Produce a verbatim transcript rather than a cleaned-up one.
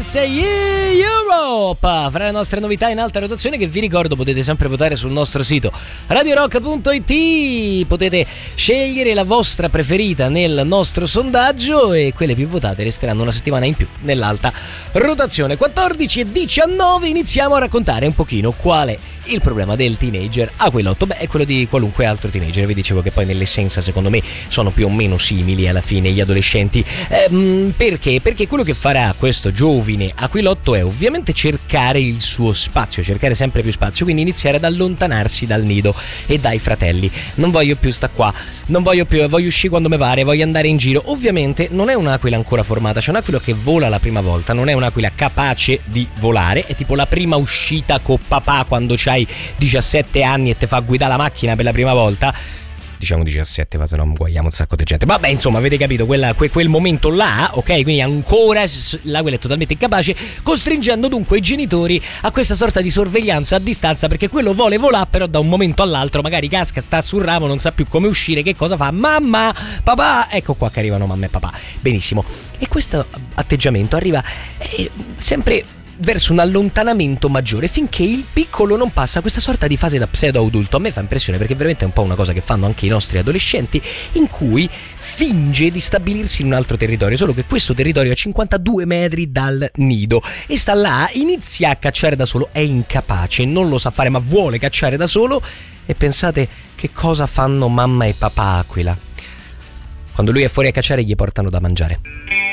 Dance Europe, fra le nostre novità in alta rotazione, che vi ricordo potete sempre votare sul nostro sito radio rock punto it. Potete scegliere la vostra preferita nel nostro sondaggio e quelle più votate resteranno una settimana in più nell'alta rotazione. quattordici e diciannove, iniziamo a raccontare un pochino qual è il problema del teenager Aquilotto. Beh, è quello di qualunque altro teenager. Vi dicevo che poi nell'essenza secondo me sono più o meno simili alla fine gli adolescenti. Ehm, perché? Perché quello che farà questo giovine Aquilotto è ovviamente cercare il suo spazio, cercare sempre più spazio, quindi iniziare ad allontanarsi dal nido e dai fratelli. Non voglio più sta qua, non voglio più, voglio uscire quando mi pare, voglio andare in giro. Ovviamente non è un'aquila ancora formata, c'è un aquilo che vola la prima volta, non è un'aquila capace di volare, è tipo la prima uscita con papà quando c'hai diciassette anni e te fa guidare la macchina per la prima volta. Diciamo diciassette, ma se no guagliamo un sacco di gente. Vabbè, insomma, avete capito quella, que, quel momento là, ok? Quindi ancora l'aquila è totalmente incapace, costringendo dunque i genitori a questa sorta di sorveglianza a distanza, perché quello vuole volare, però da un momento all'altro magari casca, sta sul ramo, non sa più come uscire, che cosa fa? Mamma, papà, ecco qua che arrivano mamma e papà. Benissimo. E questo atteggiamento arriva eh, sempre verso un allontanamento maggiore, finché il piccolo non passa questa sorta di fase da pseudo adulto. A me fa impressione, perché veramente è un po' una cosa che fanno anche i nostri adolescenti, in cui finge di stabilirsi in un altro territorio, solo che questo territorio è a cinquantadue metri dal nido e sta là, inizia a cacciare da solo, è incapace, non lo sa fare ma vuole cacciare da solo. E pensate che cosa fanno mamma e papà aquila? Quando lui è fuori a cacciare gli portano da mangiare.